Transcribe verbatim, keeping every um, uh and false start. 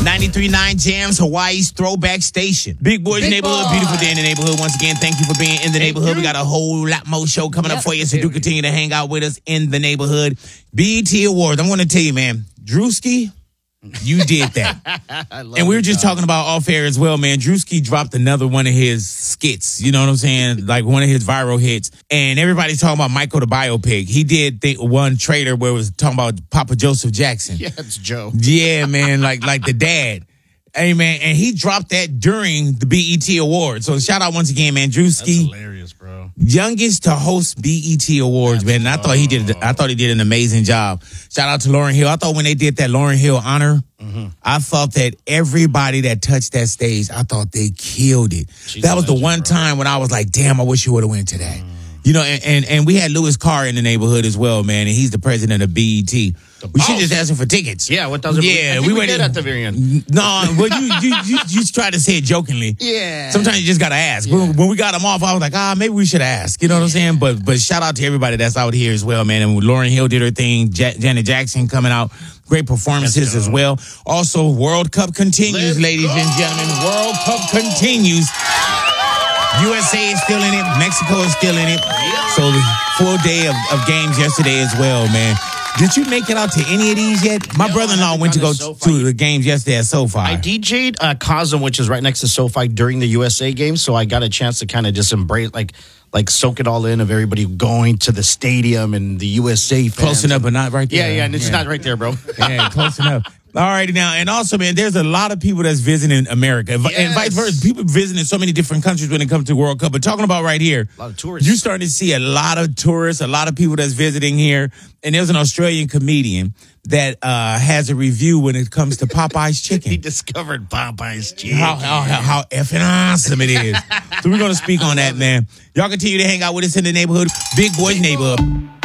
ninety-three point nine Jams, Hawaii's throwback station. Big Boys Big Neighborhood, boy. beautiful day in the neighborhood. Once again, thank you for being in the neighborhood. We got a whole lot more show coming Yep. up for you, so do continue to hang out with us in the neighborhood. B E T Awards. I'm going to tell you, man, Drewski, you did that. And we were just talking about off air as well, man. Drewski dropped another one of his skits. You know what I'm saying? Like one of his viral hits. And everybody's talking about Michael the biopic. He did the one trailer where it was talking about Papa Joseph Jackson. Yeah, it's Joe. Yeah, man, like like the dad. Hey, man, and he dropped that during the B E T Awards. So shout out once again, man, That's Drewski, hilarious, bro. youngest to host B E T Awards, man. And I thought he did. I thought he did an amazing job. Shout out to Lauryn Hill. I thought when they did that Lauryn Hill honor, mm-hmm. I thought that everybody that touched that stage, I thought they killed it. She's that was the legend, one bro. time when I was like, damn, I wish you would have went to that. Mm. You know, and, and and we had Louis Carr in the neighborhood as well, man, and he's the president of B E T. We should just ask him for tickets. Yeah, what thousand? Yeah, I think we, we, went did in, at the very end. No, well, you you you, you try to say it jokingly. Yeah. Sometimes you just gotta ask. Yeah. When, when we got him off, I was like, ah, maybe we should ask. You know what I'm saying? But but shout out to everybody that's out here as well, man. And Lauryn Hill did her thing. Ja- Janet Jackson coming out, great performances as well. Also, World Cup continues, Let's ladies go. and gentlemen. World Cup continues. U S A is still in it. Mexico is still in it. So the full day of, of games yesterday as well, man. Did you make it out to any of these yet? My No, brother-in-law I haven't went to go gone to SoFi. to the games yesterday at SoFi. I D J'd uh, Cosm, which is right next to SoFi during the U S A game, so I got a chance to kind of just embrace, like, like soak it all in of everybody going to the stadium and the U S A fans. Close enough, but not right there. Yeah, yeah, and it's not right there, bro. Yeah, close enough. All righty now, and also, man, there's a lot of people that's visiting America, and Yes. vice versa. People visiting so many different countries when it comes to World Cup. But talking about right here, A lot of tourists. you're starting to see a lot of tourists, a lot of people that's visiting here. And there's an Australian comedian that uh, has a review when it comes to Popeye's chicken. He discovered Popeye's chicken. How, how, how, how effing awesome it is. So we're going to speak on that, man. Y'all continue to hang out with us in the neighborhood. Big Boys Neighborhood.